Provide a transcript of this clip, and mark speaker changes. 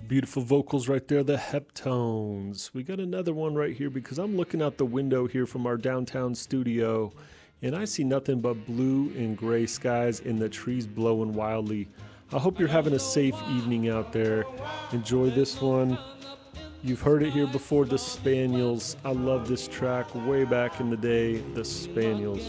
Speaker 1: Beautiful vocals right there, the Heptones. We got another one right here because I'm looking out the window here from our downtown studio and I see nothing but blue and gray skies and the trees blowing wildly. I hope you're having a safe evening out there. Enjoy this one. You've heard it here before, the Spaniels. I love this track way back in the day, the Spaniels.